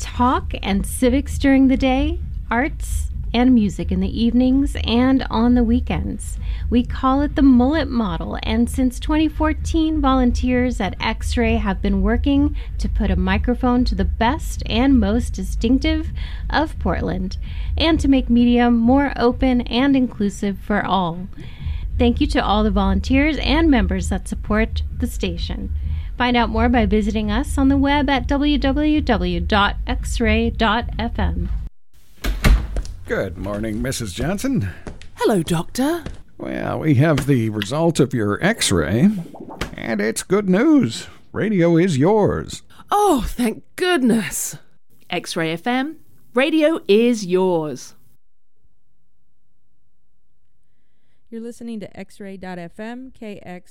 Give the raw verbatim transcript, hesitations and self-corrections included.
talk and civics during the day, arts and music in the evenings and on the weekends. We call it the Mullet Model, and since twenty fourteen, volunteers at X-Ray have been working to put a microphone to the best and most distinctive of Portland, and to make media more open and inclusive for all. Thank you to all the volunteers and members that support the station. Find out more by visiting us on the web at w w w dot x ray dot f m. Good morning, Missus Johnson. Hello, Doctor. Well, we have the result of your X-ray, and it's good news. Radio is yours. Oh, thank goodness. X-Ray F M, radio is yours. You're listening to X Ray dot F M, K X